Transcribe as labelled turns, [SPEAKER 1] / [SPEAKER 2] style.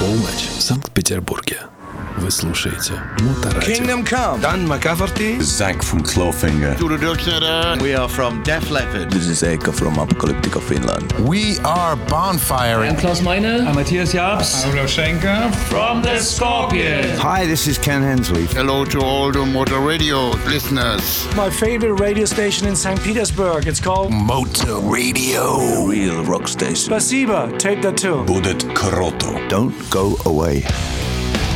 [SPEAKER 1] Полночь в Санкт-Петербурге. Вы слушаете Моторадио.
[SPEAKER 2] Kingdom Come.
[SPEAKER 3] Dan McCafferty.
[SPEAKER 4] Zack from Clawfinger.
[SPEAKER 5] We are from Def Leppard.
[SPEAKER 6] This is Eka from Apocalyptica Finland.
[SPEAKER 7] We are Bonfire.
[SPEAKER 8] I'm Klaus Meine.
[SPEAKER 9] I'm Matthias Jabs.
[SPEAKER 10] I'm Schenker.
[SPEAKER 8] From the Scorpions.
[SPEAKER 11] Hi, this is Ken Hensley.
[SPEAKER 12] Hello to all the Motor Radio listeners.
[SPEAKER 13] My favorite radio station in St. Petersburg. It's called
[SPEAKER 7] Motor Radio.
[SPEAKER 6] The real rock station.
[SPEAKER 13] Spasiba. Tape that too.
[SPEAKER 4] Будет круто.
[SPEAKER 11] Don't go away.